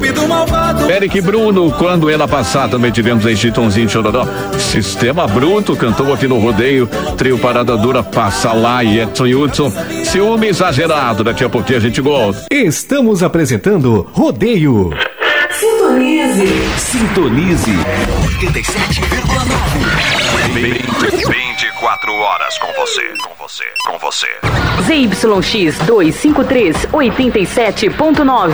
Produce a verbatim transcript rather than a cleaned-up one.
Cupido malvado. Eric Bruno, quando ela passar, também tivemos aí Chitãozinho Chororó. Sistema Bruto, cantou aqui no Rodeio. Trio Parada Dura, Passa Lá e Edson Hudson. Ciúme exagerado, daqui a pouquinho a gente volta. Estamos apresentando Rodeio. Sintonize. Sintonize. oitenta e sete vírgula nove. vinte e quatro horas com você, com você, com você. Z Y X duzentos e cinquenta e três, oitenta e sete ponto nove.